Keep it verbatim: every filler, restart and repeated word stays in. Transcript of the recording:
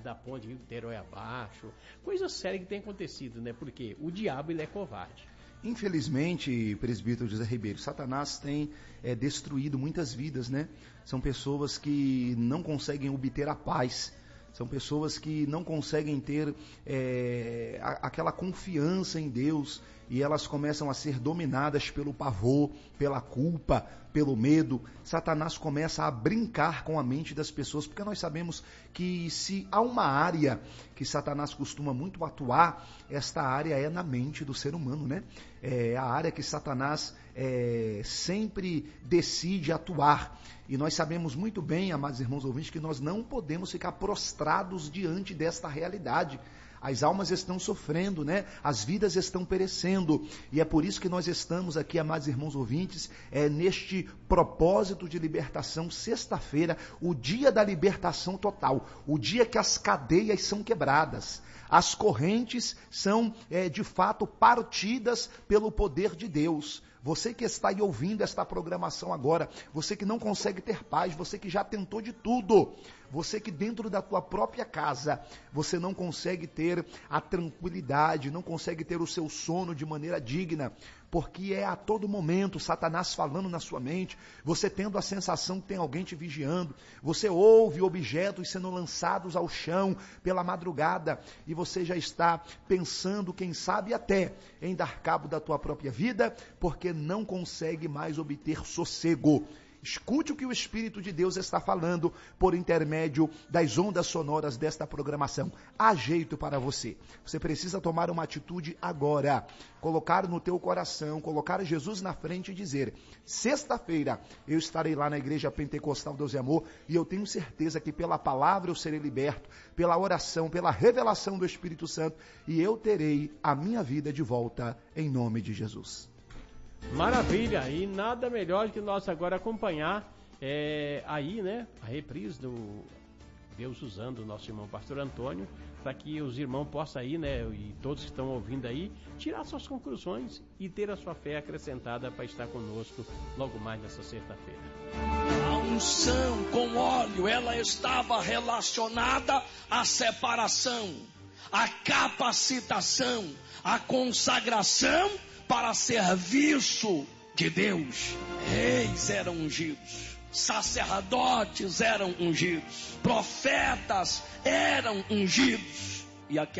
da ponte de Niterói abaixo. Coisa séria que tem acontecido, né? Porque o diabo, ele é covarde. Infelizmente, presbítero José Ribeiro, Satanás tem é, destruído muitas vidas, né? São pessoas que não conseguem obter a paz. São pessoas que não conseguem ter é, a, aquela confiança em Deus e elas começam a ser dominadas pelo pavor, pela culpa, pelo medo. Satanás começa a brincar com a mente das pessoas, porque nós sabemos que se há uma área que Satanás costuma muito atuar, esta área é na mente do ser humano, né? É a área que Satanás é, sempre decide atuar. E nós sabemos muito bem, amados irmãos ouvintes, que nós não podemos ficar prostrados diante desta realidade. As almas estão sofrendo, né? As vidas estão perecendo. E é por isso que nós estamos aqui, amados irmãos ouvintes, é, neste propósito de libertação, sexta-feira, o dia da libertação total, o dia que as cadeias são quebradas. As correntes são, é, de fato, partidas pelo poder de Deus. Você que está aí ouvindo esta programação agora, você que não consegue ter paz, você que já tentou de tudo, você que dentro da tua própria casa, você não consegue ter a tranquilidade, não consegue ter o seu sono de maneira digna, porque é a todo momento Satanás falando na sua mente, você tendo a sensação que tem alguém te vigiando, você ouve objetos sendo lançados ao chão pela madrugada e você já está pensando, quem sabe até, em dar cabo da tua própria vida, porque não consegue mais obter sossego. Escute o que o Espírito de Deus está falando por intermédio das ondas sonoras desta programação. Há jeito para você. Você precisa tomar uma atitude agora. Colocar no teu coração, colocar Jesus na frente e dizer: sexta-feira eu estarei lá na Igreja Pentecostal Deus e Amor e eu tenho certeza que pela palavra eu serei liberto, pela oração, pela revelação do Espírito Santo e eu terei a minha vida de volta em nome de Jesus. Maravilha, e nada melhor do que nós agora acompanhar é, aí, né, a reprise do Deus usando o nosso irmão Pastor Antônio, para que os irmãos possam aí, né, e todos que estão ouvindo aí, tirar suas conclusões e ter a sua fé acrescentada para estar conosco logo mais nessa sexta-feira. A unção com óleo, ela estava relacionada à separação, à capacitação, à consagração para serviço de Deus. Reis eram ungidos, sacerdotes eram ungidos, profetas eram ungidos. E aqui